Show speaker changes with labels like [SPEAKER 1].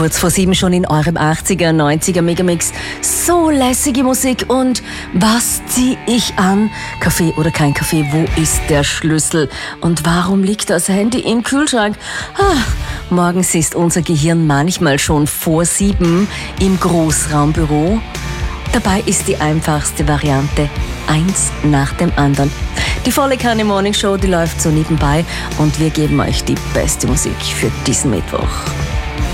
[SPEAKER 1] Kurz vor 7 schon in eurem 80er, 90er Megamix. So lässige Musik. Und was zieh ich an? Kaffee oder kein Kaffee? Wo ist der Schlüssel? Und warum liegt das Handy im Kühlschrank? Morgens ist unser Gehirn manchmal schon vor 7 im Großraumbüro. Dabei ist die einfachste Variante eins nach dem anderen. Die volle Kanne Morning Show, die läuft so nebenbei und wir geben euch die beste Musik für diesen Mittwoch.